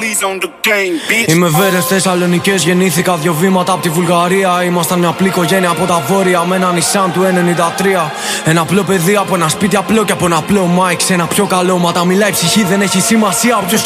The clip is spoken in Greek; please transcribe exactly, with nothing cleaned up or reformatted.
Είμαι Βέρες Θεσσαλονικές, γεννήθηκα δύο βήματα από τη Βουλγαρία. Ήμασταν μια απλή οικογένεια από τα βόρεια με ένα Nissan του ενενήντα τρία. Ένα απλό παιδί από ένα σπίτι απλό και από ένα απλό mic σε ένα πιο καλό. Μα τα μιλάει η ψυχή, δεν έχει σημασία. Όποιος